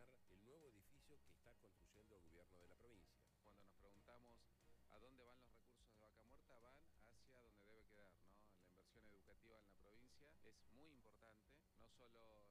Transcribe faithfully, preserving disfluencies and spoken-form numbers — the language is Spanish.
acompañar el nuevo edificio que está construyendo el gobierno de la provincia. Cuando nos preguntamos a dónde van los recursos de Vaca Muerta, van hacia donde debe quedar, ¿no? La inversión educativa en la provincia es muy importante, no solo